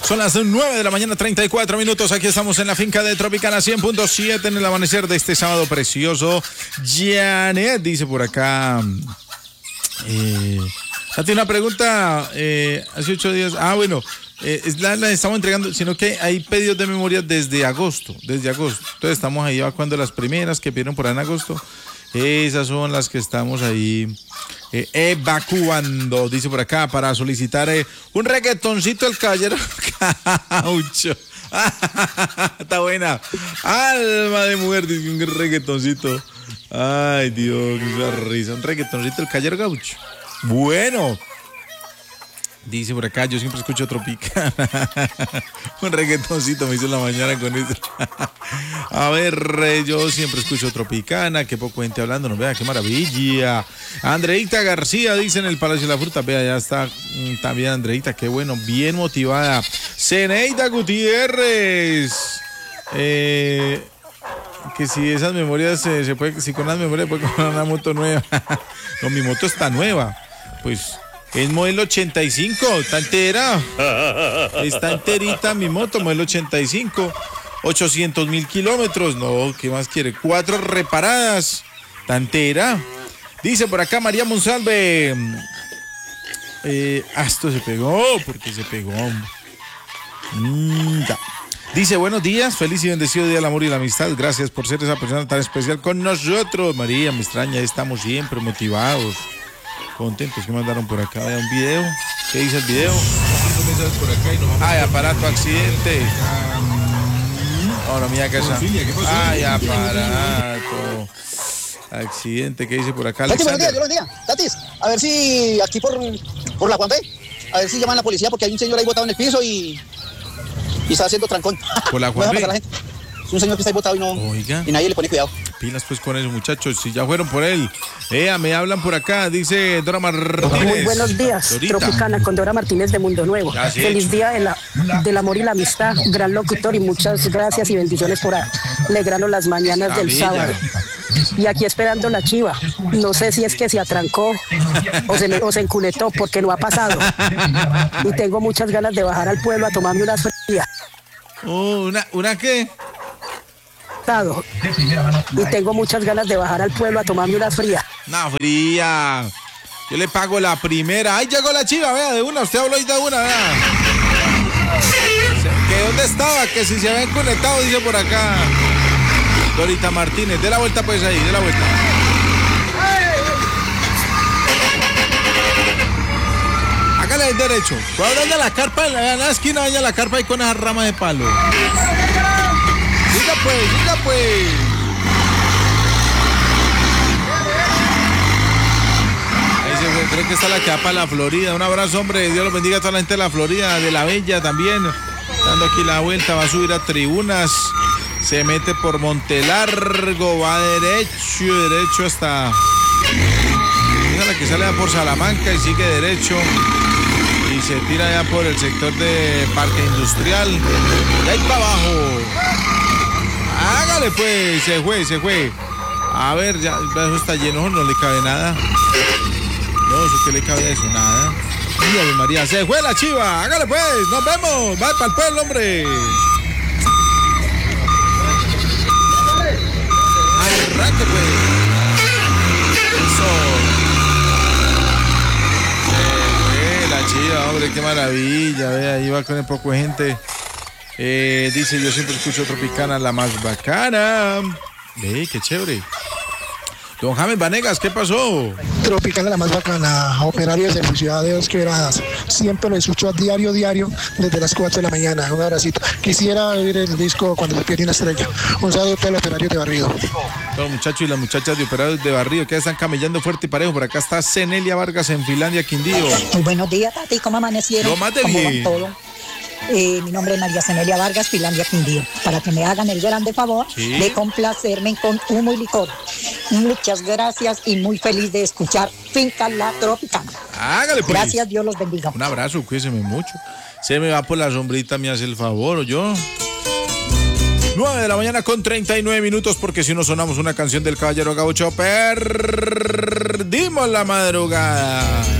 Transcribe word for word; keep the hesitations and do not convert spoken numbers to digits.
Son las nueve de la mañana, treinta y cuatro minutos. Aquí estamos en la finca de Tropicana cien punto siete en el amanecer de este sábado precioso. Janet dice por acá. Eh, Tati, una pregunta. Eh, hace ocho días. Ah, bueno. Eh, la, la estamos entregando, sino que hay pedidos de memoria desde agosto. Desde agosto. Entonces estamos ahí evacuando las primeras que pidieron por ahí en agosto. Esas son las que estamos ahí eh, evacuando, dice por acá, para solicitar eh, un reggaetoncito del caballero Gaucho. Está buena. Alma de mujer, dice un reggaetoncito. Ay, Dios, qué risa. Un reggaetoncito del caballero Gaucho. Bueno. Dice por acá, yo siempre escucho Tropicana. Un reggaetoncito me hizo en la mañana con eso. A ver, yo siempre escucho Tropicana. Qué poco gente hablando, nos vea, qué maravilla. Andreita García dice en el Palacio de la Fruta. Vea, ya está también Andreita, qué bueno, bien motivada. Zeneida Gutiérrez. Eh, que si esas memorias se, se puede, si con las memorias puede comprar una moto nueva. No, mi moto está nueva. Pues. Es modelo ochenta y cinco, está entera. Está enterita mi moto, modelo ochenta y cinco. ochocientos mil kilómetros. No, ¿qué más quiere? Cuatro reparadas. Está entera. Dice por acá María Monsalve. Eh, ah, esto se pegó. ¿Por qué se pegó? Mm, ya. Dice, buenos días, feliz y bendecido día del amor y la amistad. Gracias por ser esa persona tan especial con nosotros. María, me extraña, estamos siempre motivados. Contentos que mandaron por acá, vean un video. ¿Qué dice el video? Ay, aparato accidente. Ahora mira que esa. Ay, aparato accidente. ¿Qué dice por acá? Tati, buenos días, buenos días. Tatis, a ver si aquí por, por la Juan B, a ver si llaman a la policía porque hay un señor ahí botado en el piso y, y está haciendo trancón. Por la Juan B. Es un señor que está ahí botado y no. Oiga. Y nadie le pone cuidado. Pilas pues con eso, muchachos, si ya fueron por él. Ea, me hablan por acá, dice Dora Martínez. Muy buenos días, Dorita. Tropicana con Dora Martínez de Mundo Nuevo. Gracias. Feliz día de la, del amor y la amistad, gran locutor y muchas gracias y bendiciones por alegrarnos las mañanas del bella. sábado. Y aquí esperando la chiva. No sé si es que se atrancó o se, o se enculetó porque no ha pasado. Y tengo muchas ganas de bajar al pueblo a tomarme unas frías. Oh, ¿una, ¿una qué? Y tengo muchas ganas de bajar al pueblo a tomarme una fría. Una fría. Yo le pago la primera. ¡Ay, llegó la chiva! Vea, de una. Usted habló ahí de una, vea. ¿Que dónde estaba? Que si se había enconectado, dice por acá. Dorita Martínez. De la vuelta, pues ahí, de la vuelta. Hágale el derecho. Voy a hablar de la carpa en la, en la esquina, vaya la carpa ahí con esa rama de palo. Siga pues, siga pues. Ahí se fue, creo que está la que va para la Florida. Un abrazo, hombre. Dios los bendiga a toda la gente de la Florida, de la Bella también. Dando aquí la vuelta, va a subir a tribunas. Se mete por Montelargo, va derecho, derecho hasta. Fíjala que sale ya por Salamanca y sigue derecho. Y se tira ya por el sector de Parque Industrial. Y ahí para abajo. Hágale pues, se fue, se fue. A ver, ya, eso está lleno, no le cabe nada. No, eso que le cabe a eso, nada. Mira, María, se fue la chiva. Hágale pues, nos vemos. Va para el pueblo, hombre. Arranque pues. Eso. Se fue la chiva, hombre, qué maravilla. Ve, ahí va con el poco de gente. Eh, dice, yo siempre escucho Tropicana, la más bacana. Ve, qué chévere. Don James Vanegas, ¿qué pasó? Tropicana, la más bacana, operarios de Ciudad de Dos Quebradas. Siempre lo escucho a diario, diario, desde las cuatro de la mañana. Un abracito. Quisiera oír el disco Cuando se pierde una estrella. Un saludo a todos los operarios de Barrio. Todos los muchachos y las muchachas de operarios de Barrio que están camellando fuerte y parejo. Por acá está Cenelia Vargas en Finlandia, Quindío. Muy buenos días, Tati. ¿Cómo amanecieron? No más de ¿Cómo bien. van todo? Eh, mi nombre es María Cenelia Vargas, Finlandia, Quindío. Para que me hagan el grande favor ¿Sí? de complacerme con humo y licor. Muchas gracias y muy feliz de escuchar Finca La Tropicana. Hágale pues. Gracias, Dios los bendiga. Un abrazo, cuídeseme mucho. Se me va por la sombrita, me hace el favor, ¿o yo? nueve de la mañana con treinta y nueve minutos, porque si no sonamos una canción del Caballero Gaucho, perdimos la madrugada.